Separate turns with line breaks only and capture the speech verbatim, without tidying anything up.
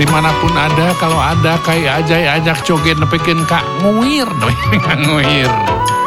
Dimanapun ada, kalau ada kayak aja ajak joget nepikin kak nguir, nguir.